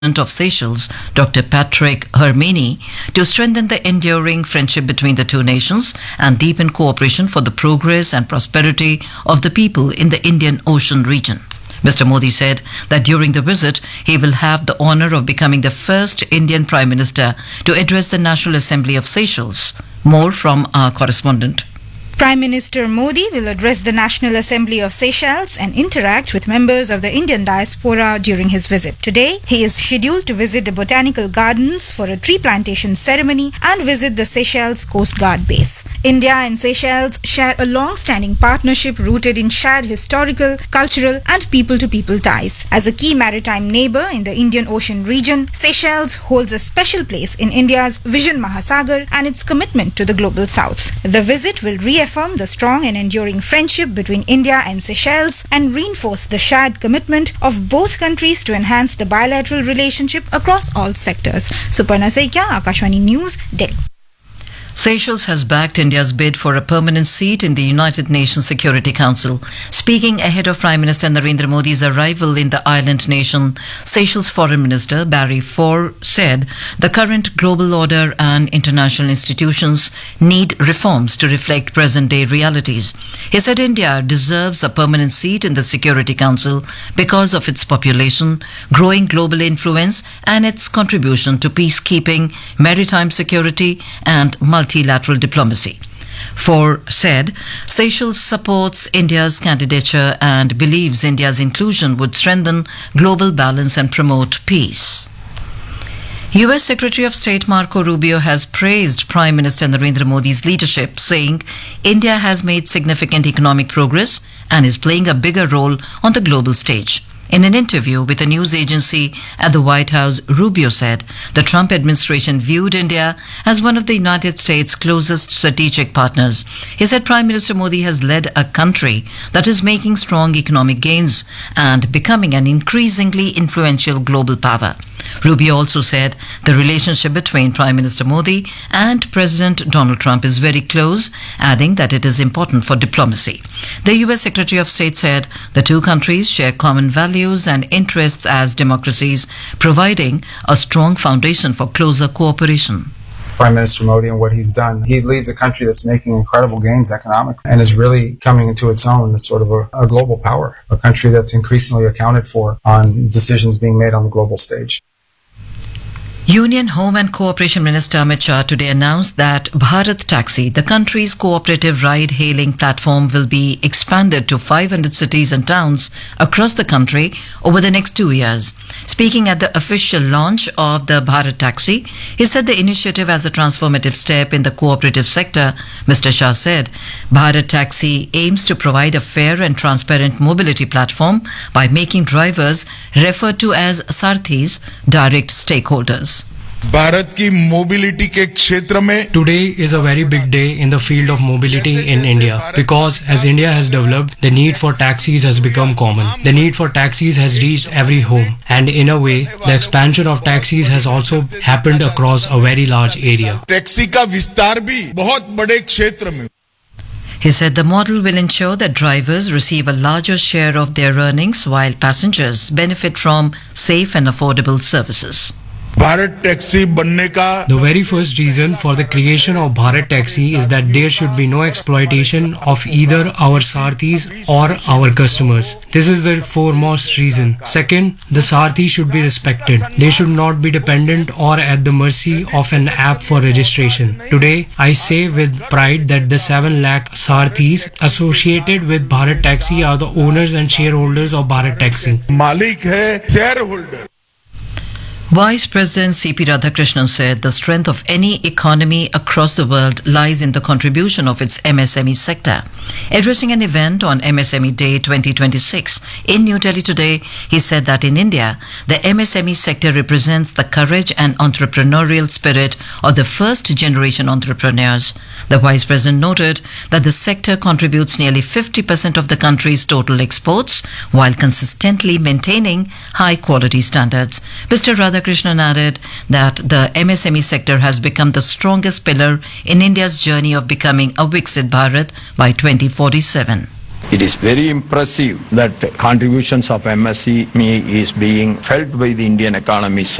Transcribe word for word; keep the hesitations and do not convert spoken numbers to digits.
of Seychelles, Doctor Patrick Hermini, to strengthen the enduring friendship between the two nations and deepen cooperation for the progress and prosperity of the people in the Indian Ocean region. Mister Modi said that during the visit, he will have the honor of becoming the first Indian Prime Minister to address the National Assembly of Seychelles. More from our correspondent. Prime Minister Modi will address the National Assembly of Seychelles and interact with members of the Indian diaspora during his visit. Today, he is scheduled to visit the botanical gardens for a tree plantation ceremony and visit the Seychelles Coast Guard base. India and Seychelles share a long-standing partnership rooted in shared historical, cultural and people-to-people ties. As a key maritime neighbor in the Indian Ocean region, Seychelles holds a special place in India's Vision Mahasagar and its commitment to the global south. The visit will reaffirm the strong and enduring friendship between India and Seychelles and reinforce the shared commitment of both countries to enhance the bilateral relationship across all sectors. Suparna Saikia, Akashvani News, Delhi. Seychelles has backed India's bid for a permanent seat in the United Nations Security Council. Speaking ahead of Prime Minister Narendra Modi's arrival in the island nation, Seychelles Foreign Minister Barry Faure said the current global order and international institutions need reforms to reflect present-day realities. He said India deserves a permanent seat in the Security Council because of its population, growing global influence and its contribution to peacekeeping, maritime security and multilateral diplomacy. Faure said Seychelles supports India's candidature and believes India's inclusion would strengthen global balance and promote peace. U S Secretary of State Marco Rubio has praised Prime Minister Narendra Modi's leadership, saying India has made significant economic progress and is playing a bigger role on the global stage. In an interview with a news agency at the White House, Rubio said the Trump administration viewed India as one of the United States' closest strategic partners. He said Prime Minister Modi has led a country that is making strong economic gains and becoming an increasingly influential global power. Rubio also said the relationship between Prime Minister Modi and President Donald Trump is very close, adding that it is important for diplomacy. The U S Secretary of State said the two countries share common values and interests as democracies, providing a strong foundation for closer cooperation. Prime Minister Modi and what he's done. He leads a country that's making incredible gains economically and is really coming into its own as sort of a, a global power, a country that's increasingly accounted for on decisions being made on the global stage. Union Home and Cooperation Minister Amit Shah today announced that Bharat Taxi, the country's cooperative ride-hailing platform, will be expanded to five hundred cities and towns across the country over the next two years. Speaking at the official launch of the Bharat Taxi, he said the initiative as a transformative step in the cooperative sector. Mister Shah said Bharat Taxi aims to provide a fair and transparent mobility platform by making drivers referred to as Sarthis direct stakeholders. Bharat की mobility के क्षेत्र में Today is a very big day in the field of mobility in India because as India has developed, the need for taxis has become common. The need for taxis has reached every home, and in a way, the expansion of taxis has also happened across a very large area. Taxi का विस्तार भी बहुत बड़े क्षेत्र में. He said the model will ensure that drivers receive a larger share of their earnings while passengers benefit from safe and affordable services. Bharat taxi बनने का The very first reason for the creation of Bharat Taxi is that there should be no exploitation of either our Sarthis or our customers. This is the foremost reason. Second, the Sarthi should be respected. They should not be dependent or at the mercy of an app for registration. Today, I say with pride that the seven lakh Sarthis associated with Bharat Taxi are the owners and shareholders of Bharat Taxi. मालिक है shareholder. Vice President C P Radhakrishnan said the strength of any economy across the world lies in the contribution of its M S M E sector. Addressing an event on M S M E Day twenty twenty-six in New Delhi today, he said that in India, the M S M E sector represents the courage and entrepreneurial spirit of the first generation entrepreneurs. The Vice President noted that the sector contributes nearly fifty percent of the country's total exports while consistently maintaining high quality standards. Mister Radhakrishnan added that the M S M E sector has become the strongest pillar in India's journey of becoming a Viksit Bharat by twenty forty-seven. It is very impressive that contributions of M S E M E is being felt by the Indian economy